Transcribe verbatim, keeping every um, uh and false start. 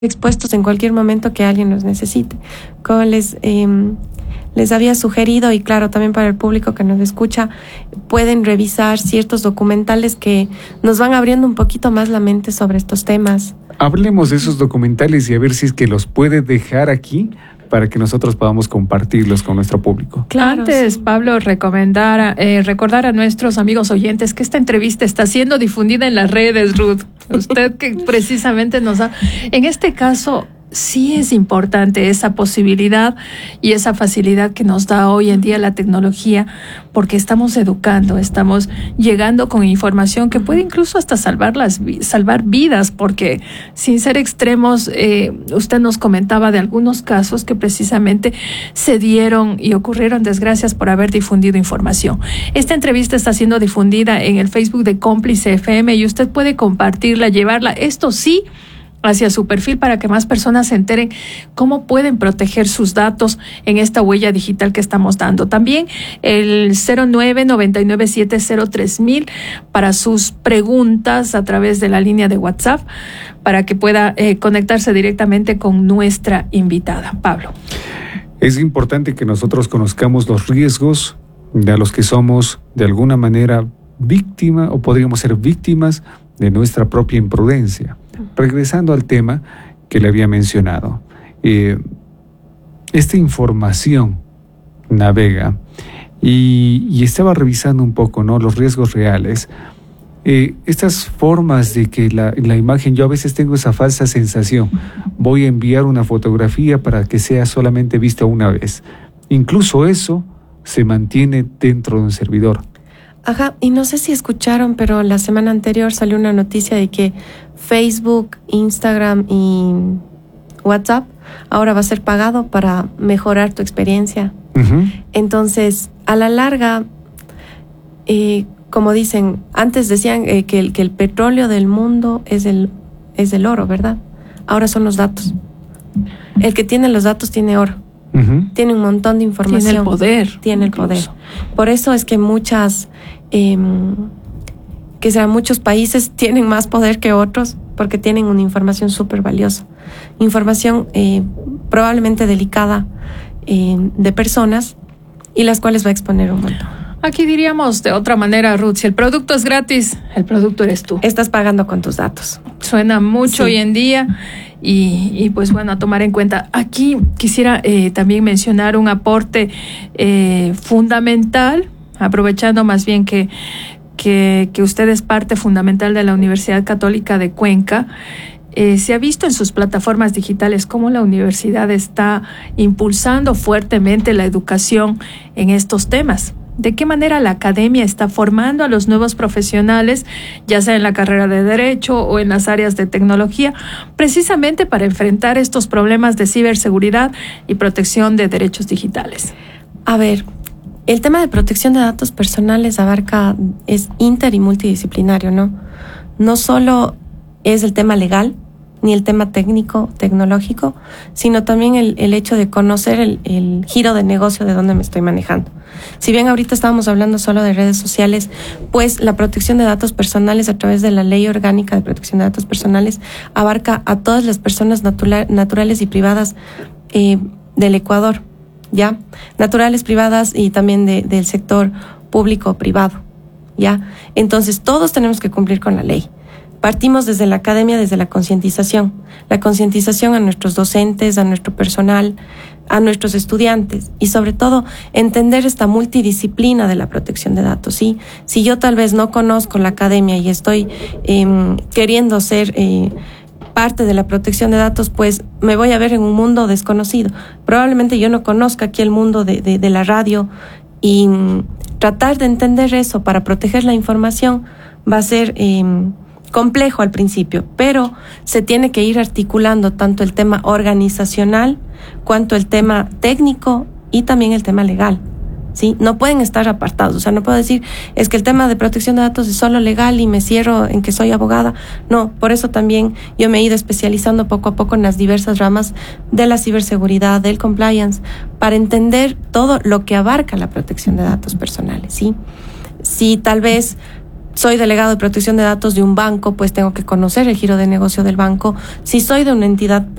expuestos en cualquier momento que alguien los necesite. Como les, eh, les había sugerido, y claro, también para el público que nos escucha, pueden revisar ciertos documentales que nos van abriendo un poquito más la mente sobre estos temas. Hablemos de esos documentales y a ver si es que los puede dejar aquí para que nosotros podamos compartirlos con nuestro público. Claro, Antes, sí. Pablo, recomendar, eh, recordar a nuestros amigos oyentes que esta entrevista está siendo difundida en las redes, Ruth. Usted que precisamente nos ha... En este caso, sí es importante esa posibilidad y esa facilidad que nos da hoy en día la tecnología, porque estamos educando, estamos llegando con información que puede incluso hasta salvar las salvar vidas, porque sin ser extremos, eh, usted nos comentaba de algunos casos que precisamente se dieron y ocurrieron desgracias por haber difundido información. Esta entrevista está siendo difundida en el Facebook de Cómplice F M y usted puede compartirla, llevarla, esto sí, hacia su perfil para que más personas se enteren cómo pueden proteger sus datos en esta huella digital que estamos dando. También el cero nueve nueve nueve siete cero tres mil para sus preguntas a través de la línea de WhatsApp para que pueda eh, conectarse directamente con nuestra invitada. Pablo. Es importante que nosotros conozcamos los riesgos de los que somos de alguna manera víctima o podríamos ser víctimas de nuestra propia imprudencia. Regresando al tema que le había mencionado, eh, esta información navega y, y estaba revisando un poco, ¿no?, los riesgos reales. Eh, estas formas de que la, la imagen, yo a veces tengo esa falsa sensación, voy a enviar una fotografía para que sea solamente vista una vez. Incluso eso se mantiene dentro de un servidor. Ajá, y no sé si escucharon, pero la semana anterior salió una noticia de que Facebook, Instagram y WhatsApp ahora va a ser pagado para mejorar tu experiencia. Uh-huh. Entonces, a la larga, eh, como dicen, antes decían eh, que, el, que el petróleo del mundo es el, es el oro, ¿verdad? Ahora son los datos. El que tiene los datos tiene oro. Uh-huh. Tiene un montón de información. Tiene el poder. Tiene el poder. Por eso es que muchas, eh, que sea, muchos países tienen más poder que otros, porque tienen una información súper valiosa. Información eh, probablemente delicada eh, de personas y las cuales va a exponer un montón. Aquí diríamos de otra manera, Ruth, si el producto es gratis, el producto eres tú. Estás pagando con tus datos. Suena mucho sí. hoy en día y, y pues bueno, a tomar en cuenta. Aquí quisiera eh, también mencionar un aporte eh, fundamental, aprovechando más bien que, que, que usted es parte fundamental de la Universidad Católica de Cuenca. Eh, se ha visto en sus plataformas digitales cómo la universidad está impulsando fuertemente la educación en estos temas. ¿De qué manera la academia está formando a los nuevos profesionales, ya sea en la carrera de Derecho o en las áreas de tecnología, precisamente para enfrentar estos problemas de ciberseguridad y protección de derechos digitales? A ver, el tema de protección de datos personales abarca, es inter y multidisciplinario, ¿no? No solo es el tema legal, ni el tema técnico, tecnológico, sino también el, el hecho de conocer el, el giro de negocio de dónde me estoy manejando. Si bien ahorita estábamos hablando solo de redes sociales, pues la protección de datos personales a través de la Ley Orgánica de Protección de Datos Personales abarca a todas las personas natura- naturales y privadas eh, del Ecuador, ¿ya? Naturales, privadas y también de, del sector público-privado, ¿ya? Entonces todos tenemos que cumplir con la ley. Partimos desde la academia, desde la concientización, la concientización a nuestros docentes, a nuestro personal, a nuestros estudiantes y sobre todo entender esta multidisciplina de la protección de datos. ¿Sí? Si yo tal vez no conozco la academia y estoy eh, queriendo ser eh, parte de la protección de datos, pues me voy a ver en un mundo desconocido. Probablemente yo no conozca aquí el mundo de, de, de la radio y mm, tratar de entender eso para proteger la información va a ser Eh, complejo al principio, pero se tiene que ir articulando tanto el tema organizacional cuanto el tema técnico y también el tema legal, ¿sí? No pueden estar apartados, o sea, no puedo decir, es que el tema de protección de datos es solo legal y me cierro en que soy abogada. No, por eso también yo me he ido especializando poco a poco en las diversas ramas de la ciberseguridad, del compliance, para entender todo lo que abarca la protección de datos personales, ¿sí? Si tal vez soy delegado de protección de datos de un banco, pues tengo que conocer el giro de negocio del banco. Si soy de una entidad